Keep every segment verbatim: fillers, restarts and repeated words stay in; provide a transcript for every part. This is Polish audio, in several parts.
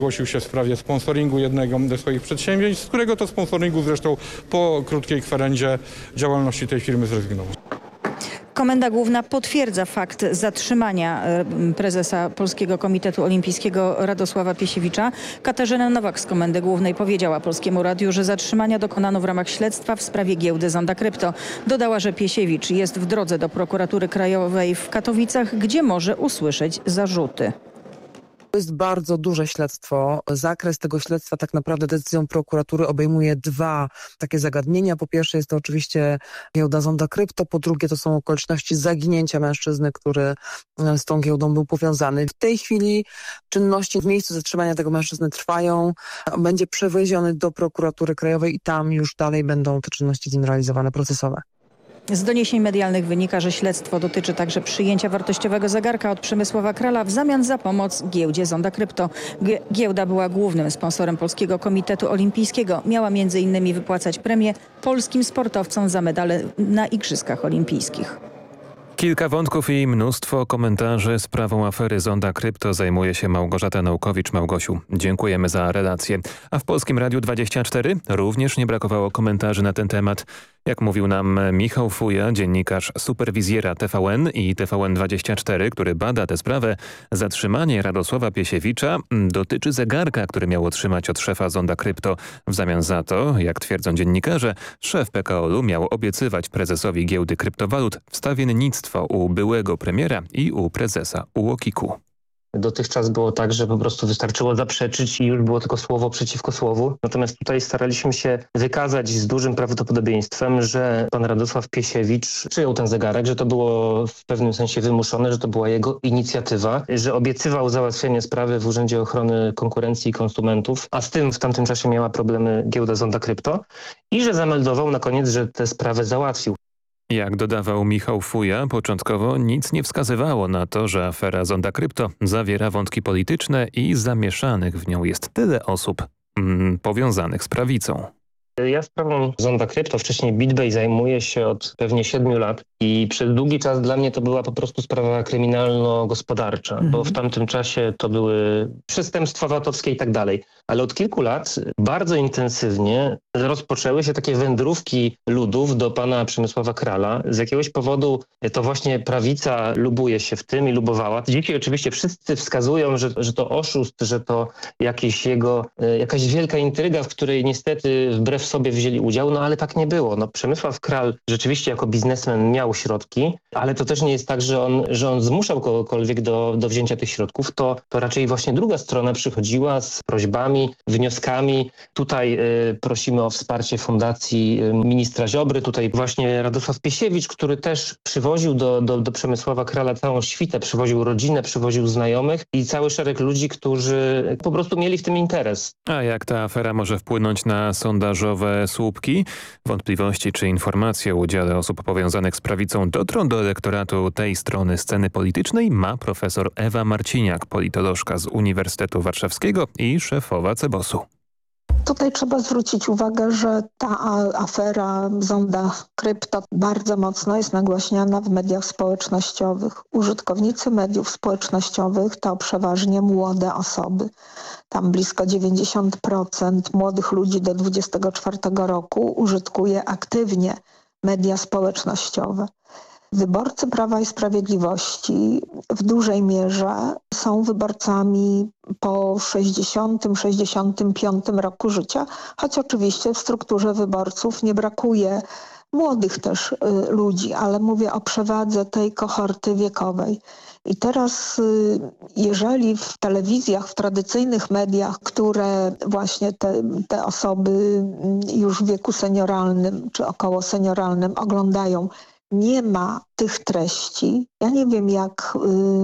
Zgłosił się w sprawie sponsoringu jednego ze swoich przedsięwzięć, z którego to sponsoringu zresztą po krótkiej kwerendzie działalności tej firmy zrezygnował. Komenda Główna potwierdza fakt zatrzymania prezesa Polskiego Komitetu Olimpijskiego Radosława Piesiewicza. Katarzyna Nowak z Komendy Głównej powiedziała Polskiemu Radiu, że zatrzymania dokonano w ramach śledztwa w sprawie giełdy Zonda Krypto. Dodała, że Piesiewicz jest w drodze do Prokuratury Krajowej w Katowicach, gdzie może usłyszeć zarzuty. To jest bardzo duże śledztwo. Zakres tego śledztwa tak naprawdę decyzją prokuratury obejmuje dwa takie zagadnienia. Po pierwsze jest to oczywiście giełda Zonda Krypto, po drugie to są okoliczności zaginięcia mężczyzny, który z tą giełdą był powiązany. W tej chwili czynności w miejscu zatrzymania tego mężczyzny trwają. Będzie przewieziony do prokuratury krajowej i tam już dalej będą te czynności z nim realizowane procesowe. Z doniesień medialnych wynika, że śledztwo dotyczy także przyjęcia wartościowego zegarka od Przemysława Krala w zamian za pomoc giełdzie Zonda Krypto. Giełda była głównym sponsorem Polskiego Komitetu Olimpijskiego. Miała między innymi wypłacać premie polskim sportowcom za medale na Igrzyskach Olimpijskich. Kilka wątków i mnóstwo komentarzy. Sprawą afery Zonda Krypto zajmuje się Małgorzata Naukowicz. Małgosiu, dziękujemy za relację. A w Polskim Radiu dwadzieścia cztery również nie brakowało komentarzy na ten temat. Jak mówił nam Michał Fuja, dziennikarz superwizjera T V N i T V N dwadzieścia cztery, który bada tę sprawę, zatrzymanie Radosława Piesiewicza dotyczy zegarka, który miał otrzymać od szefa Zonda Krypto. W zamian za to, jak twierdzą dziennikarze, szef P K O L-u miał obiecywać prezesowi giełdy kryptowalut wstawiennictwo u byłego premiera i u prezesa U O K I K-u. Dotychczas było tak, że po prostu wystarczyło zaprzeczyć i już było tylko słowo przeciwko słowu. Natomiast tutaj staraliśmy się wykazać z dużym prawdopodobieństwem, że pan Radosław Piesiewicz przyjął ten zegarek, że to było w pewnym sensie wymuszone, że to była jego inicjatywa, że obiecywał załatwienie sprawy w Urzędzie Ochrony Konkurencji i Konsumentów, a z tym w tamtym czasie miała problemy giełda Zonda Krypto i że zameldował na koniec, że tę sprawę załatwił. Jak dodawał Michał Fuja, początkowo nic nie wskazywało na to, że afera Zonda Krypto zawiera wątki polityczne i zamieszanych w nią jest tyle osób mm, powiązanych z prawicą. Ja sprawą Zonda Krypto, wcześniej BitBay, zajmuję się od pewnie siedmiu lat i przez długi czas dla mnie to była po prostu sprawa kryminalno-gospodarcza, mhm. bo w tamtym czasie to były przestępstwa VAT-owskie i tak dalej. Ale od kilku lat bardzo intensywnie rozpoczęły się takie wędrówki ludów do pana Przemysława Krala. Z jakiegoś powodu to właśnie prawica lubuje się w tym i lubowała. Dzisiaj oczywiście wszyscy wskazują, że, że to oszust, że to jakieś jego, jakaś wielka intryga, w której niestety wbrew sobie wzięli udział, no ale tak nie było. No, Przemysław Kral rzeczywiście jako biznesmen miał środki, ale to też nie jest tak, że on, że on zmuszał kogokolwiek do, do wzięcia tych środków. To, to raczej właśnie druga strona przychodziła z prośbami, wnioskami. Tutaj y, prosimy o wsparcie Fundacji y, Ministra Ziobry. Tutaj właśnie Radosław Piesiewicz, który też przywoził do, do, do Przemysława Krala całą świtę, przywoził rodzinę, przywoził znajomych i cały szereg ludzi, którzy po prostu mieli w tym interes. A jak ta afera może wpłynąć na sondażowe słupki? Wątpliwości czy informacje o udziale osób powiązanych z prawicą dotrą do elektoratu tej strony sceny politycznej ma profesor Ewa Marciniak, politolożka z Uniwersytetu Warszawskiego i szefowa Cebosu. Tutaj trzeba zwrócić uwagę, że ta afera Zonda Krypto bardzo mocno jest nagłaśniana w mediach społecznościowych. Użytkownicy mediów społecznościowych to przeważnie młode osoby. Tam blisko dziewięćdziesiąt procent młodych ludzi do dwudziestego czwartego roku użytkuje aktywnie media społecznościowe. Wyborcy Prawa i Sprawiedliwości w dużej mierze są wyborcami po sześćdziesiątym sześćdziesiątym piątym roku życia, choć oczywiście w strukturze wyborców nie brakuje młodych też y, ludzi, ale mówię o przewadze tej kohorty wiekowej. I teraz y, jeżeli w telewizjach, w tradycyjnych mediach, które właśnie te, te osoby już w wieku senioralnym czy około senioralnym oglądają, nie ma tych treści. Ja nie wiem, jak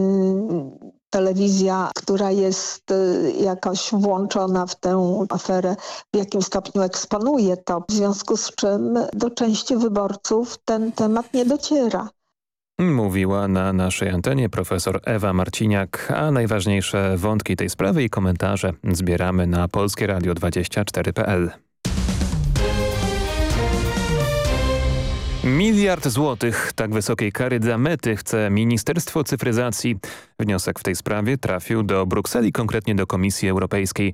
y, telewizja, która jest y, jakoś włączona w tę aferę, w jakim stopniu eksponuje to, w związku z czym do części wyborców ten temat nie dociera. Mówiła na naszej antenie profesor Ewa Marciniak, a najważniejsze wątki tej sprawy i komentarze zbieramy na polskie radio dwadzieścia cztery kropka p l. Miliard złotych tak wysokiej kary dla Mety chce Ministerstwo Cyfryzacji. Wniosek w tej sprawie trafił do Brukseli, konkretnie do Komisji Europejskiej.